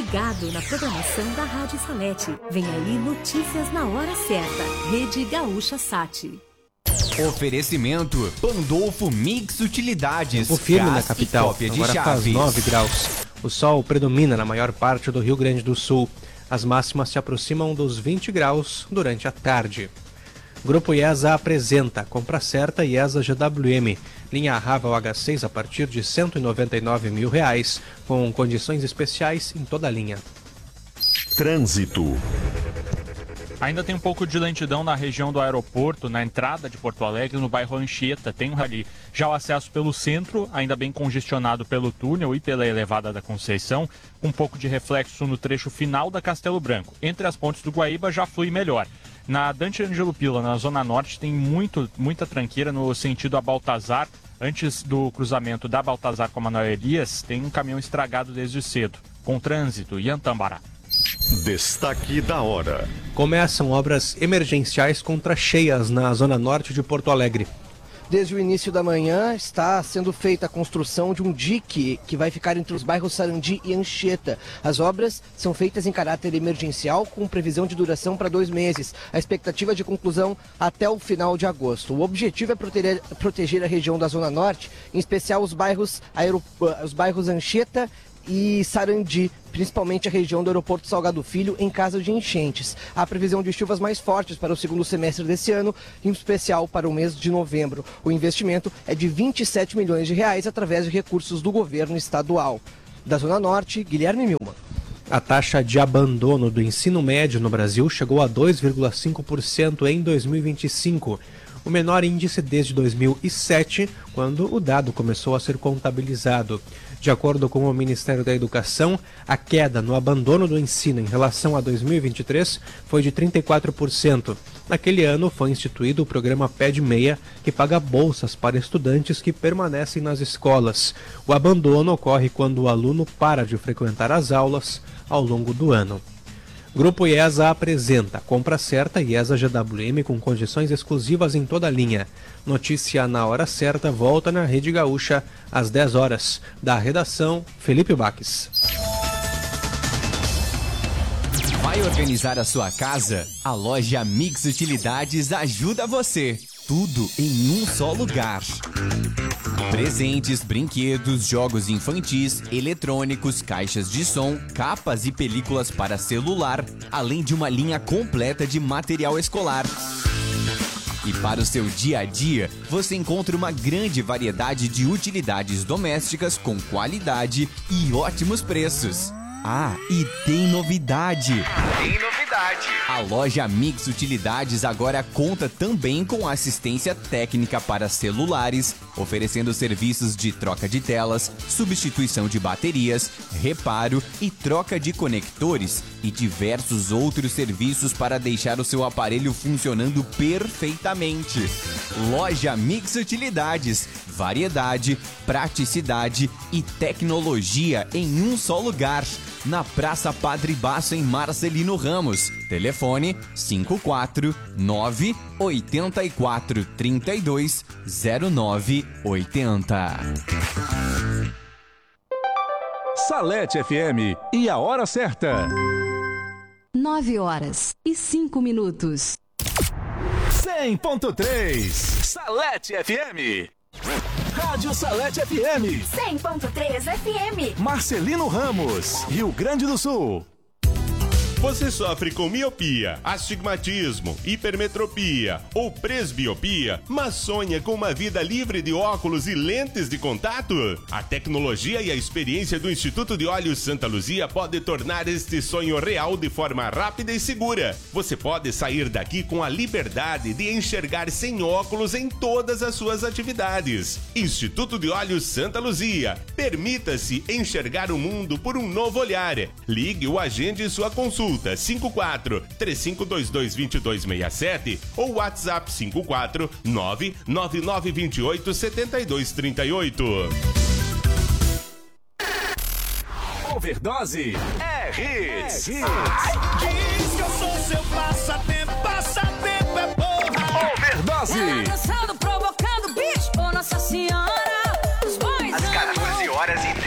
ligado na programação da Rádio Salete. Vem aí notícias na hora certa. Rede Gaúcha Sat. Oferecimento Pandolfo Mix Utilidades. O firme na capital, agora faz 9 graus. O sol predomina na maior parte do Rio Grande do Sul. As máximas se aproximam dos 20 graus durante a tarde. Grupo IESA apresenta compra certa IESA GWM. Linha Ravel H6 a partir de R$ 199 mil, com condições especiais em toda a linha. Trânsito. Ainda tem um pouco de lentidão na região do aeroporto, na entrada de Porto Alegre, no bairro Anchieta, tem ali. Já o acesso pelo centro, ainda bem congestionado pelo túnel e pela elevada da Conceição, um pouco de reflexo no trecho final da Castelo Branco. Entre as pontes do Guaíba já flui melhor. Na Dante Ângelo Pila, na Zona Norte, tem muita tranqueira no sentido a Baltazar. Antes do cruzamento da Baltazar com a Manuel Elias, tem um caminhão estragado desde cedo, com trânsito e Antambará. Destaque da hora. Começam obras emergenciais contra cheias na Zona Norte de Porto Alegre. Desde o início da manhã está sendo feita a construção de um dique que vai ficar entre os bairros Sarandi e Anchieta. As obras são feitas em caráter emergencial com previsão de duração para 2 meses. A expectativa de conclusão até o final de agosto. O objetivo é proteger a região da Zona Norte, em especial os bairros Anchieta e Sarandi, principalmente a região do aeroporto Salgado Filho, em caso de enchentes. Há previsão de chuvas mais fortes para o segundo semestre desse ano, em especial para o mês de novembro. O investimento é de R$ 27 milhões através de recursos do governo estadual. Da Zona Norte, Guilherme Milman. A taxa de abandono do ensino médio no Brasil chegou a 2,5% em 2025. O menor índice desde 2007, quando o dado começou a ser contabilizado. De acordo com o Ministério da Educação, a queda no abandono do ensino em relação a 2023 foi de 34%. Naquele ano foi instituído o programa Pé de Meia, que paga bolsas para estudantes que permanecem nas escolas. O abandono ocorre quando o aluno para de frequentar as aulas ao longo do ano. Grupo IESA apresenta compra certa IESA GWM com condições exclusivas em toda a linha. Notícia na hora certa volta na Rede Gaúcha às 10 horas. Da redação, Felipe Baques. Vai organizar a sua casa? A loja Mix Utilidades ajuda você. Tudo em um só lugar. Presentes, brinquedos, jogos infantis, eletrônicos, caixas de som, capas e películas para celular, além de uma linha completa de material escolar. E para o seu dia a dia, você encontra uma grande variedade de utilidades domésticas com qualidade e ótimos preços. Ah, e tem novidade! A loja Mix Utilidades agora conta também com assistência técnica para celulares, oferecendo serviços de troca de telas, substituição de baterias, reparo e troca de conectores e diversos outros serviços para deixar o seu aparelho funcionando perfeitamente. Loja Mix Utilidades, variedade, praticidade e tecnologia em um só lugar. Na Praça Padre Baço, em Marcelino Ramos. Telefone 54984320980. Salete FM e a hora certa. 9h05. 100.3 Salete FM. Rádio Salete FM. 100.3 FM. Marcelino Ramos, Rio Grande do Sul. Você sofre com miopia, astigmatismo, hipermetropia ou presbiopia, mas sonha com uma vida livre de óculos e lentes de contato? A tecnologia e a experiência do Instituto de Olhos Santa Luzia pode tornar este sonho real de forma rápida e segura. Você pode sair daqui com a liberdade de enxergar sem óculos em todas as suas atividades. Instituto de Olhos Santa Luzia. Permita-se enxergar o mundo por um novo olhar. Ligue ou agende sua consulta 54-3522-2267 ou WhatsApp 549-9928-7238. Overdose é hits. Diz que eu sou seu passatempo é porra. Overdose. Dançando, provocando.